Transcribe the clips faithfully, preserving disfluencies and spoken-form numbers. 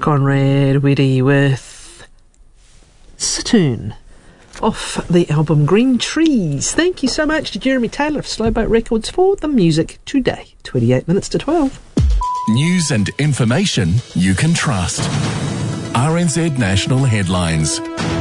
Conrad Weddy with Satoon off the album Green Trees. Thank you so much to Jeremy Taylor of Slowboat Records for the music today. twenty-eight minutes to twelve. News and information you can trust. R N Z National Headlines.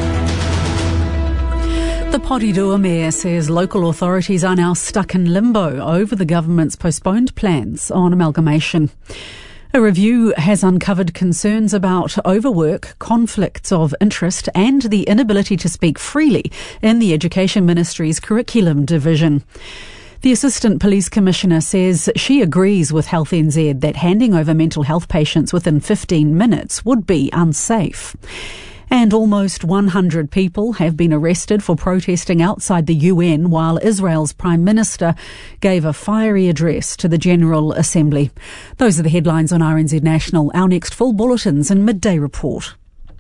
The Porirua Mayor says local authorities are now stuck in limbo over the government's postponed plans on amalgamation. A review has uncovered concerns about overwork, conflicts of interest and the inability to speak freely in the Education Ministry's curriculum division. The Assistant Police Commissioner says she agrees with Health N Z that handing over mental health patients within fifteen minutes would be unsafe. And almost one hundred people have been arrested for protesting outside the U N while Israel's Prime Minister gave a fiery address to the General Assembly. Those are the headlines on R N Z National. Our next full bulletins and midday report.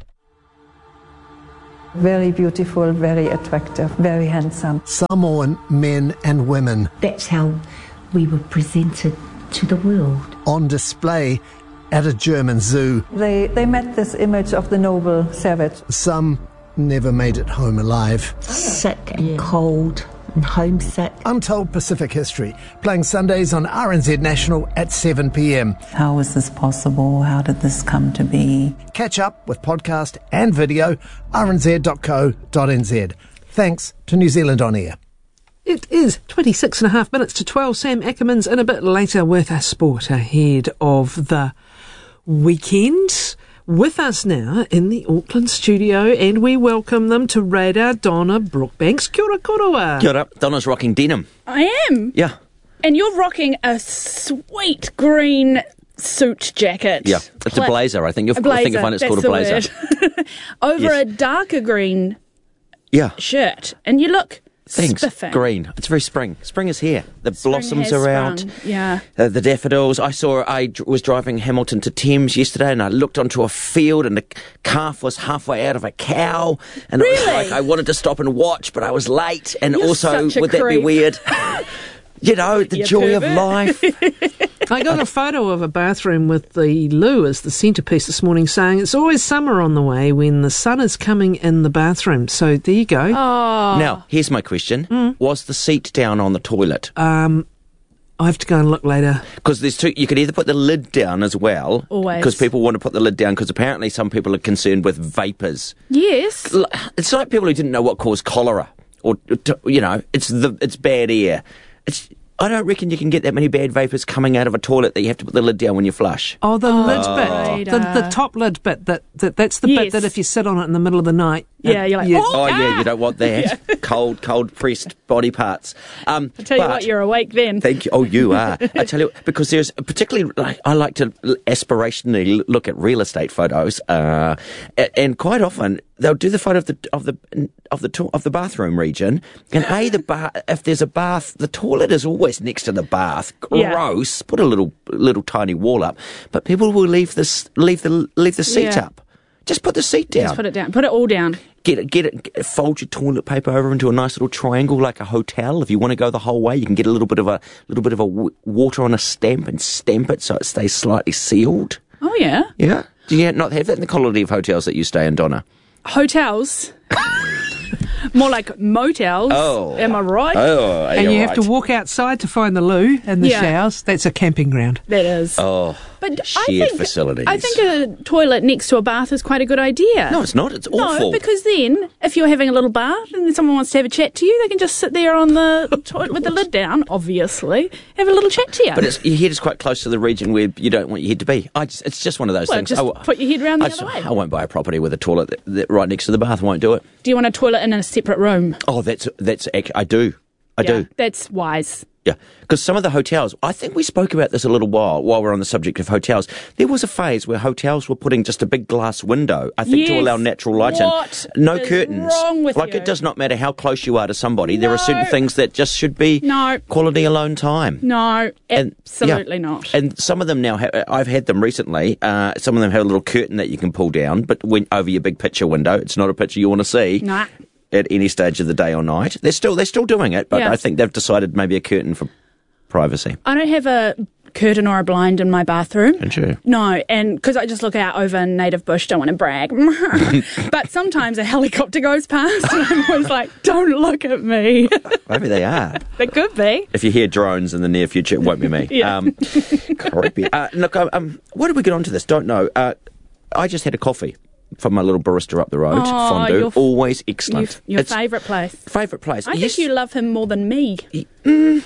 Very beautiful, very attractive, very handsome. Samoan men and women. That's how we were presented to the world. On display at a German zoo. They, they met this image of the noble savage. Some never made it home alive. Sick and yeah. cold and homesick. Untold Pacific History, playing Sundays on R N Z National at seven p.m. How was this possible? How did this come to be? Catch up with podcast and video, r n z dot co dot n z. Thanks to New Zealand On Air. It is twenty-six and a half minutes to twelve. Sam Ackerman's in a bit later with a sport ahead of the weekend. With us now in the Auckland studio, and we welcome them to Radar, Donna Brookbanks. Kia ora koroa. Kia ora. Donna's rocking denim. I am. Yeah. And you're rocking a sweet green suit jacket. Yeah, it's Pla- a blazer. I think you'll, a blazer, I think you'll find it's called a blazer. Over Yes. a darker green Yeah. shirt. And you look Thanks. spiffing. Green. It's very spring. Spring is here. The Spring blossoms has are out. sprung. Yeah. Uh, the daffodils. I saw, I d- was driving Hamilton to Thames yesterday and I looked onto a field and the calf was halfway out of a cow. And it was Really? like I wanted to stop and watch, but I was late. And You're also, such a would that be creep. weird? You know, the You joy pervert. of life. I got a photo of a bathroom with the loo as the centrepiece this morning, saying it's always summer on the way when the sun is coming in the bathroom. So there you go. Oh. Now, here's my question. Mm. Was the seat down on the toilet? Um, I have to go and look later. Because there's two, you could either put the lid down as well. Always. Because people want to put the lid down because apparently some people are concerned with vapours. Yes. L- It's like people who didn't know what caused cholera. Or, t- you know, it's the it's bad air. It's I don't reckon you can get that many bad vapours coming out of a toilet that you have to put the lid down when you flush. Oh, the lid Radar. bit. The, the top lid bit. That, that That's the Yes. bit that if you sit on it in the middle of the night... Yeah, it- you're like, you- oh, Oh, ah! yeah, you don't want that. Cold, cold pressed body parts. Um, I tell you but- what, you're awake then. Thank you. Oh, you are. I tell you, because there's particularly, like, I like to aspirationally look at real estate photos, uh, a- and quite often they'll do the photo of the of the of the to- of the bathroom region, and a the ba- if there's a bath, the toilet is always next to the bath. Yeah. Gross. Put a little little tiny wall up, but people will leave this leave the leave the seat Yeah. up. Just put the seat down. Just put it down. Put it all down. Get it, get it, get, fold your toilet paper over into a nice little triangle like a hotel. If you want to go the whole way, you can get a little bit of a little bit of a w- water on a stamp and stamp it so it stays slightly sealed. Oh, yeah. Yeah. Do you not have that in the quality of hotels that you stay in, Donna? Hotels. More like motels. Oh. Am I right? Oh, and you're you right. have to walk outside to find the loo and the Yeah. showers. That's a camping ground. That is. Oh, But I shared think, facilities. I think a toilet next to a bath is quite a good idea. No, it's not. It's No, awful. because then if you're having a little bath and then someone wants to have a chat to you, they can just sit there on the toilet with the lid down, obviously, have a little chat to you. But it's, your head is quite close to the region where you don't want your head to be. I just, it's just one of those Well, things. just I, put your head round the I, other just- way. I won't buy a property with a toilet that, that right next to the bath. I won't do it. Do you want a toilet in a separate room? Oh, that's that's. ac- I do. I yeah, do. That's wise. Yeah, because some of the hotels, I think we spoke about this a little while while we're on the subject of hotels. There was a phase where hotels were putting just a big glass window, I think, to Yes. allow natural light What in. No is curtains. wrong with like you? it does not matter how close you are to somebody. There are certain No. things that just should be No. quality alone time. No, And- absolutely yeah. not. And some of them now, ha- I've had them recently. Uh, some of them have a little curtain that you can pull down, but when over your big picture window, it's not a picture you want to see. Nah. At any stage of the day or night, they're still they're still doing it, but Yeah. I think they've decided maybe a curtain for privacy. I don't have a curtain or a blind in my bathroom. Didn't you? No, and because I just look out over native bush, don't want to brag. But sometimes a helicopter goes past and I'm always like, don't look at me. Maybe they are. They could be. If you hear drones in the near future, it won't be me. Yeah. Um, creepy. Uh, look, um, um, why did we get onto this? Don't know. Uh, I just had a coffee from my little barista up the road. Oh, Fondue. your f- Always excellent. Your It's favourite place. Favourite place. I Yes. think you love him more than me. Mm.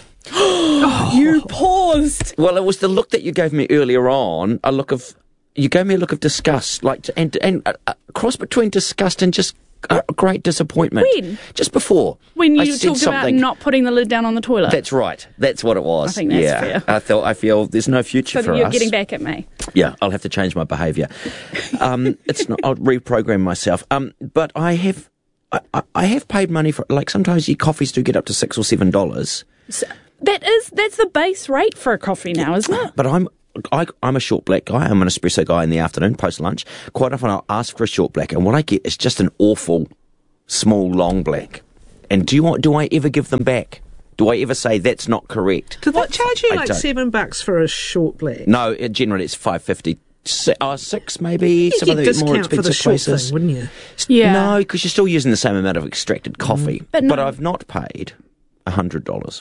You paused. Well, it was the look that you gave me earlier on, a look of... You gave me a look of disgust, like, and, and a, a cross between disgust and just a great disappointment. When? Just before. When I you said talked about something. not putting the lid down on the toilet. That's right. That's what it was. I think that's yeah. fair. I thought I feel there's no future so for you're us. getting back at me. Yeah, I'll have to change my behaviour. Um, it's not. I'll reprogram myself. Um, but I have, I, I, I have paid money for. Like sometimes your coffees do get up to six or seven dollars. So that is that's the base rate for a coffee now, isn't it? But I'm. I, I'm a short black guy. I'm an espresso guy in the afternoon, post lunch. Quite often I'll ask for a short black, and what I get is just an awful small long black. And do you want? Do I ever give them back? Do I ever say that's not correct? Did they charge you I like don't. seven bucks for a short black? No, it, generally it's five fifty. Si- uh, six maybe. You'd Some of get the discount more for the expensive short places. thing, wouldn't you? Yeah. No, because you're still using the same amount of extracted coffee. But no- I've not paid a hundred dollars.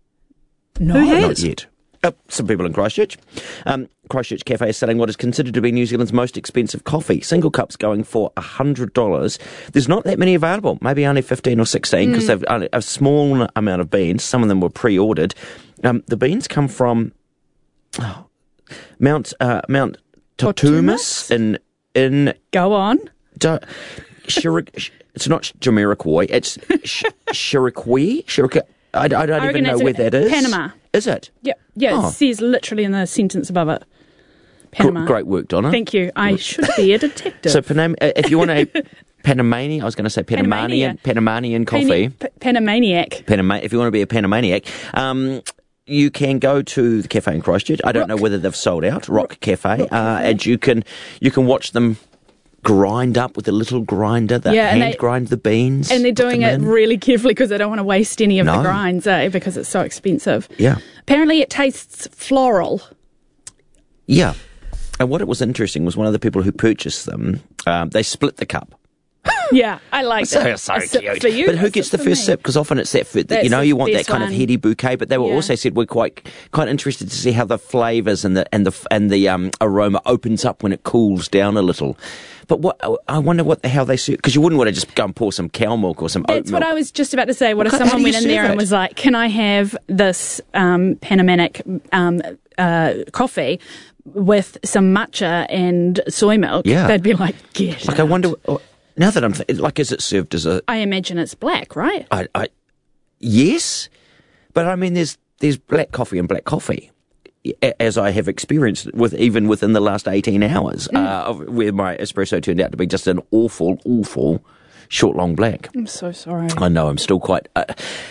No. Who has? Not yet. Uh, some people in Christchurch. Um, Christchurch Cafe is selling what is considered to be New Zealand's most expensive coffee. Single cups going for one hundred dollars. There's not that many available, maybe only fifteen or sixteen, because they've only a small amount of beans. Some of them were pre-ordered. Um, the beans come from oh, Mount uh, Mount Totumus in in Go on. Do, Shirik, it's not Jamiroquai. It's Sh- Shiriquai. Shiriquai. I, I don't I even reckon know that's where in that is. Panama. Is it? Yeah, yeah. Oh. It says literally in the sentence above it. Gr- Panama. great work, Donna. Thank you. I should be a detective. So, Panam- uh, if you want a Panamanian, I was going to say Panamanian, Panamania. Panamanian coffee. Pan- P- Panamaniac. Panama- if you want to be a Panamaniac, um, you can go to the cafe in Christchurch. I don't Rock. know whether they've sold out. Rock Cafe, uh, and you can you can watch them grind up with a little grinder. They Yeah, and hand they- grind the beans, And they're put doing them it in. really carefully because they don't want to waste any of No. the grinds, eh, because it's so expensive. Yeah, Apparently it tastes floral. yeah. And what it was interesting was one of the people who purchased them. Um, they split the cup. Yeah, I like So, that. so A sip cute. for you, but who a gets sip the for first me. sip? Because often it's that, food that you That's know the you want that best kind of one. heady bouquet. But they were Yeah. also said we're quite quite interested to see how the flavours and the and the and the um, aroma opens up when it cools down a little. But what I wonder what the hell they serve, because you wouldn't want to just go and pour some cow milk or some oat That's what milk. I was just about to say. What if What kind- how someone do you went in there serve and it? was like, can I have this um, Panamanic um, uh, coffee with some matcha and soy milk? Yeah. They'd be like, get Like out. I wonder. Now that I'm th- like, is it served as a? I imagine it's black, right? I, I, yes, but I mean, there's there's black coffee and black coffee, a- as I have experienced with even within the last eighteen hours, Mm. uh, of, where my espresso turned out to be just an awful, awful short long black. I'm so sorry. I know I'm still quite, uh,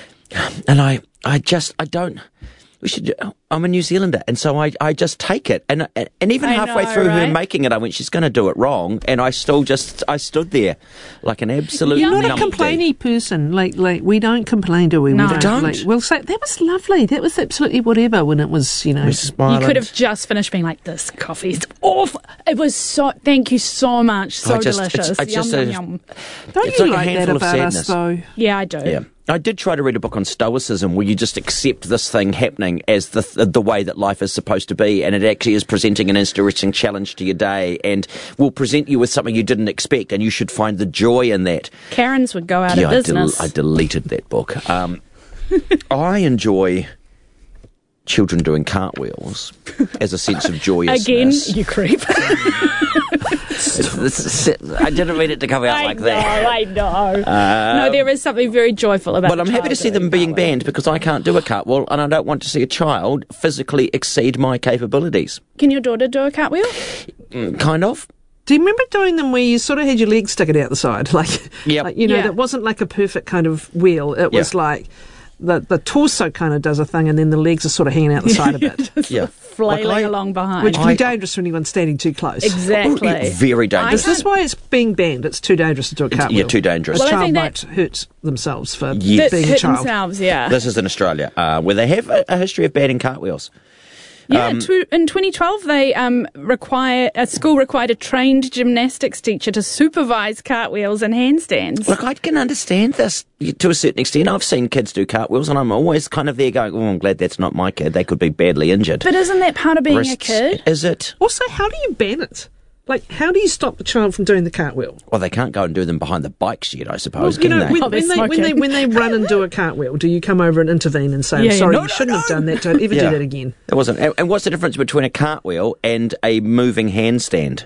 and I I just I don't. We should. I'm a New Zealander, and so I, I just take it, and and, and even I halfway know, through her right? making it, I went, she's going to do it wrong, and I still just I stood there like an absolute. You're not a numpty. complainy person. Like, like we don't complain, do we? No. we We don't. Like, we'll say that was lovely. That was absolutely whatever. When it was, you know, We're smiling. You could have just finished being like, this coffee's awful. It was so, thank you so much. So I just- it's- delicious. it's yum, just yum, a- yum. don't it's you like a like, that handful of about us sadness. though? Yeah, I do. Yeah. I did try to read a book on Stoicism where you just accept this thing happening as the the, the way that life is supposed to be, and it actually is presenting an interesting challenge to your day, and will present you with something you didn't expect, and you should find the joy in that. Karens would go out yeah, of I, del- business. I deleted that book. Um, I enjoy children doing cartwheels as a sense of joyousness. Again, you creep. It's- it's- I didn't mean it to come out I like know, that. I know. no, there is something very joyful about But I'm a happy to child see them doing being cartwheels. banned because I can't do a cartwheel, and I don't want to see a child physically exceed my capabilities. Can your daughter do a cartwheel? Mm, kind of. Do you remember doing them where you sort of had your legs sticking out the side, like, Yep. like you know, Yeah. that wasn't like a perfect kind of wheel. It was Yeah. like the the torso kind of does a thing, and then the legs are sort of hanging out the side a bit, Yeah. Flailing Like I- along behind. which can I- be dangerous for anyone standing too close. exactly. Oh, yeah, very dangerous. Is this why it's being banned? It's too dangerous to do a cartwheel. Yeah, too dangerous. A Well, I child think might that- hurt themselves for Yes. That being a hit child. themselves, yeah. This is in Australia, uh, where they have a, a history of banning cartwheels. Yeah, Um, tw- in twenty twelve, they um, require a school required a trained gymnastics teacher to supervise cartwheels and handstands. Look, I can understand this to a certain extent. I've seen kids do cartwheels, and I'm always kind of there going, "Oh, I'm glad that's not my kid. They could be badly injured." But isn't that part of being Wrists, a kid? Is it? Also, how do you ban it? Like, how do you stop the child from doing the cartwheel? Well, they can't go and do them behind the bike shed, I suppose, Well, you can know, they? when, Oh, they're when, they, when, they, smoking. when they run and do a cartwheel, do you come over and intervene and say, Yeah, I'm yeah, sorry, no, you no, shouldn't have done that, don't ever Yeah. do that again? It wasn't. And, and what's the difference between a cartwheel and a moving handstand?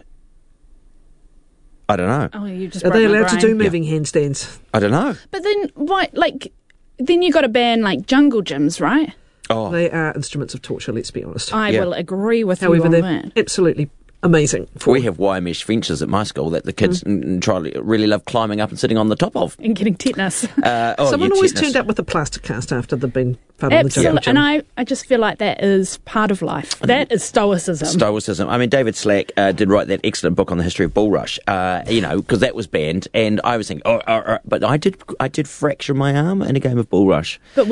I don't know. Oh, you just Are broke they my allowed to brain. do moving handstands? I don't know. But then, why? Like, then you got to ban like jungle gyms, right? Oh, They are instruments of torture, let's be honest. I Yeah. will agree with However, you on they're that. absolutely amazing. For we have wire mesh fences at my school that the kids Mm. n- try really love climbing up and sitting on the top of. And getting tetanus. Uh, oh, Someone yeah, always tetanus. turned up with a plaster cast after they've been fun on the jungle Absolutely. gym. And I, I just feel like that is part of life. That is stoicism. Stoicism. I mean, David Slack uh, did write that excellent book on the history of bull rush. Uh, you know, because that was banned, and I was thinking, oh, oh, oh, but I did, I did fracture my arm in a game of bull rush. But